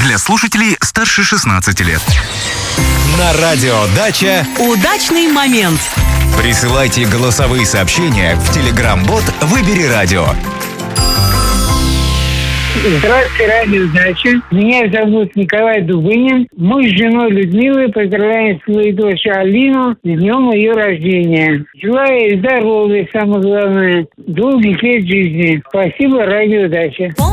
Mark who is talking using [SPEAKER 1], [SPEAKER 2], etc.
[SPEAKER 1] для слушателей старше 16 лет.
[SPEAKER 2] На радио «Дача»
[SPEAKER 3] удачный момент.
[SPEAKER 2] Присылайте голосовые сообщения в Telegram-бот «Выбери радио».
[SPEAKER 4] Здравствуйте, радио «Дача». Меня зовут Николай Дубынин. Мы с женой Людмилой поздравляем свою дочь Алину с днем ее рождения. Желаю ей здоровья, самое главное, долгих лет жизни. Спасибо, радио «Дача».